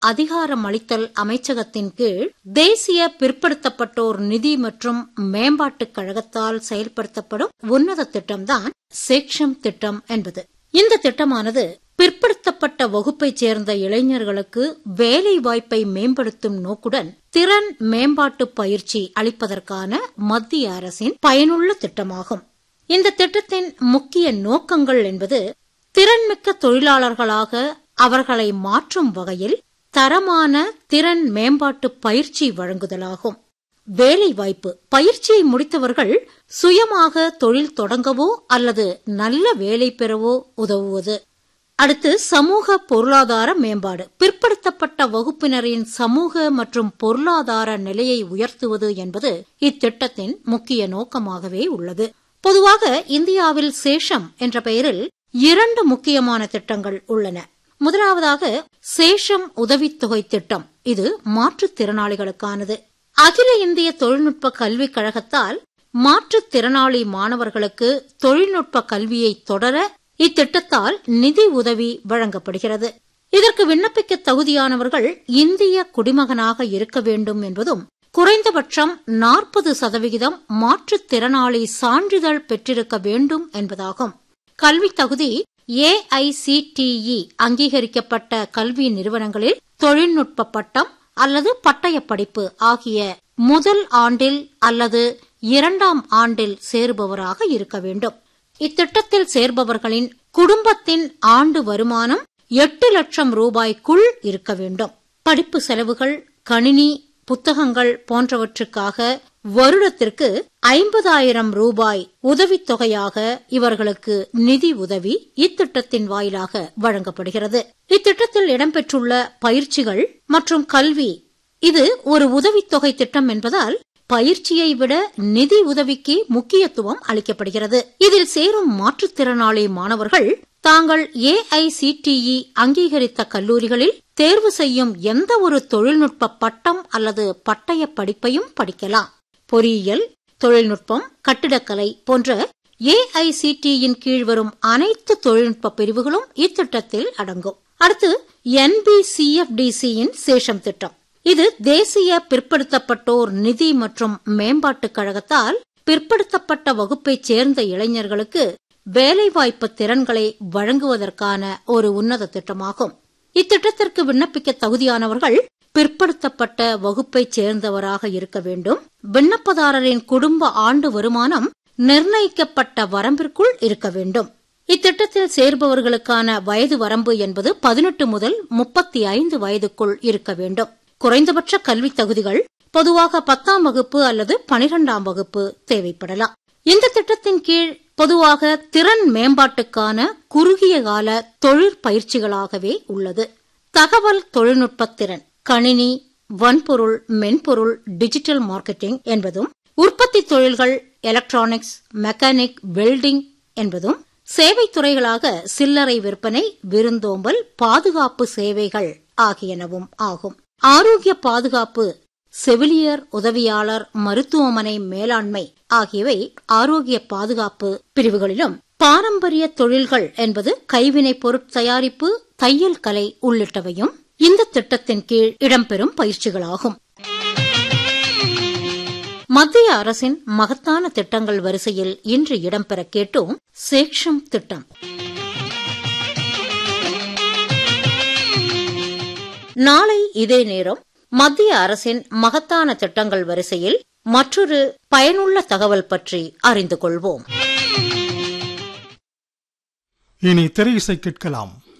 அதிகாரம் அளித்தல் அமைச்சகத்தின் கீழ் தேசிய பிற்படுத்தப்பட்டோர் நிதி மற்றும் மேம்பாட்டுக் கழகத்தால் செயல்படுத்தப்படும் உன்னத திட்டம்தான் சேக்ஷம் திட்டம் என்பது. இந்த திட்டமானது பிற்படுத்தப்பட்ட வகுப்பைச் சேர்ந்த இளைஞர்களுக்கு வேலை வாய்ப்பை மேம்படுத்தும் நோக்குடன் திறன் மேம்பாட்டு பயிற்சி அளிப்பதற்கான மத்திய அரசின் பயனுள்ள திட்டமாகும். இந்த திட்டத்தின் முக்கிய நோக்கங்கள் என்பது திறன்மிக்க தொழிலாளர்களாக அவர்களை மாற்றும் வகையில் தரமான திறன் மேம்பாட்டு பயிற்சி வழங்குதலாகும். வேலைவாய்ப்பு பயிற்சியை முடித்தவர்கள் சுயமாக தொழில் தொடங்கவோ அல்லது நல்ல வேலை பெறவோ உதவுவது. அடுத்து சமூக பொருளாதார மேம்பாடு. பிற்படுத்தப்பட்ட வகுப்பினரின் சமூக மற்றும் பொருளாதார நிலையை உயர்த்துவது என்பது இத்திட்டத்தின் முக்கிய நோக்கமாகவே உள்ளது. பொதுவாக இந்தியாவில் சேஷம் என்ற பெயரில் 2 முக்கியமான திட்டங்கள் உள்ளன. முதலாவதாக சேஷம் உதவித்தொகை திட்டம். இது மாற்றுத்திறனாளிகளுக்கானது. அகில இந்திய தொழில்நுட்ப கல்விக் கழகத்தால் மாற்றுத்திறனாளி மாணவர்களுக்கு தொழில்நுட்ப கல்வியை தொடர இத்திட்டத்தால் நிதி உதவி வழங்கப்படுகிறது. இதற்கு விண்ணப்பிக்க தகுதியானவர்கள் இந்திய குடிமகனாக இருக்க வேண்டும் என்பதும் குறைந்தபட்சம் 40% மாற்றுத்திறனாளி சான்றிதழ் பெற்றிருக்க வேண்டும் என்பதாகும். கல்வி தகுதி AICTE அங்கீகரிக்கப்பட்ட கல்வி நிறுவனங்களில் தொழில்நுட்ப பட்டம் அல்லது பட்டய படிப்பு ஆகிய முதல் ஆண்டில் அல்லது 2ஆம் ஆண்டில் சேருபவராக இருக்க வேண்டும். இத்திட்டத்தில் சேர்பவர்களின் குடும்பத்தின் ஆண்டு வருமானம் 8 லட்சம் ரூபாய்க்குள் இருக்க வேண்டும். படிப்பு செலவுகள், கணினி, புத்தகங்கள் போன்றவற்றுக்காக வருடத்திற்கு 50,000 ரூபாய் உதவித்தொகையாக இவர்களுக்கு நிதி உதவி இத்திட்டத்தின் வாயிலாக வழங்கப்படுகிறது. இத்திட்டத்தில் இடம்பெற்றுள்ள பயிற்சிகள் மற்றும் கல்வி இது ஒரு உதவித்தொகை திட்டம் என்பதால் பயிற்சியை விட நிதி உதவிக்கு முக்கியத்துவம் அளிக்கப்படுகிறது. இதில் சேரும் மாற்றுத்திறனாளி மாணவர்கள் தாங்கள் AICTE அங்கீகரித்த கல்லூரிகளில் தேர்வு செய்யும் எந்த ஒரு தொழில்நுட்ப பட்டம் அல்லது பட்டய படிப்பையும் படிக்கலாம். பொறியியல், தொழில்நுட்பம், கட்டிடக்கலை போன்ற AICTE-யின் கீழ் வரும் அனைத்து தொழில்நுட்ப பிரிவுகளும் இத்திட்டத்தில் அடங்கும். அடுத்து NBCFDC-யின் சேஷம் திட்டம். இது தேசிய பிற்படுத்தப்பட்டோர் நிதி மற்றும் மேம்பாட்டுக் கழகத்தால் பிற்படுத்தப்பட்ட வகுப்பைச் சேர்ந்த இளைஞர்களுக்கு வேலைவாய்ப்பு திறன்களை வழங்குவதற்கான ஒரு உன்னத திட்டமாகும். இத்திட்டத்திற்கு விண்ணப்பிக்க தகுதியானவர்கள் பிற்படுத்தப்பட்ட வகுப்பைச் சேர்ந்தவராக இருக்க வேண்டும். விண்ணப்பதாரரின் குடும்ப ஆண்டு வருமானம் நிர்ணயிக்கப்பட்ட வரம்பிற்குள் இருக்க வேண்டும். இத்திட்டத்தில் சேர்பவர்களுக்கான வயது வரம்பு என்பது 18 முதல் 35 வயதுக்குள் இருக்க வேண்டும். குறைந்தபட்ச கல்வி தகுதிகள் பொதுவாக 10ஆம் வகுப்பு அல்லது 12ஆம் வகுப்பு தேவைப்படலாம். இந்த திட்டத்தின் கீழ் பொதுவாக திறன் மேம்பாட்டுக்கான குறுகிய கால தொழிற்பயிற்சிகளாகவே உள்ளது. தகவல் தொழில்நுட்ப திறன், கணினி, வன்பொருள், மென்பொருள், டிஜிட்டல் மார்க்கெட்டிங் என்பதும், உற்பத்தி தொழில்கள், எலக்ட்ரானிக்ஸ், மெக்கானிக், வெல்டிங் என்பதும், சேவை துறைகளாக சில்லறை விற்பனை, விருந்தோம்பல், பாதுகாப்பு சேவைகள் ஆகியனவும் ஆகும். ஆரோக்கிய பாதுகாப்பு, செவிலியர் உதவியாளர், மருத்துவமனை மேலாண்மை ஆகியவை ஆரோக்கிய பாதுகாப்பு பிரிவுகளிலும், பாரம்பரிய தொழில்கள் என்பது கைவினை பொருட்தயாரிப்பு, தையல் கலை உள்ளிட்டவையும் இந்த திட்டத்தின் கீழ் இடம்பெறும் பயிற்சிகளாகும். மத்திய அரசின் மகத்தான திட்டங்கள் வரிசையில் இன்று இடம்பெற கேட்டோம் சேக்ஷம் திட்டம். நாளை இதே நேரம் மத்திய அரசின் மகத்தான திட்டங்கள் வரிசையில் மற்றொரு பயனுள்ள தகவல் பற்றி அறிந்து கொள்வோம். இனி திரை இசை கேட்கலாம்.